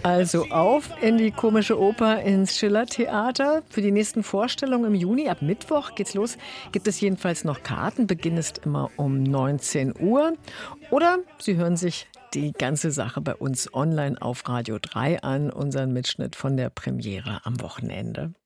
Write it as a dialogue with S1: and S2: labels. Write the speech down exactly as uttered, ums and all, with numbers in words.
S1: Also auf in die Komische Oper ins Schillertheater. Für die nächsten Vorstellungen im Juni, ab Mittwoch geht's los, gibt es jedenfalls noch Karten. Beginn ist immer um neunzehn Uhr. Oder Sie hören sich die ganze Sache bei uns online auf Radio drei an, unseren Mitschnitt von der Premiere am Wochenende.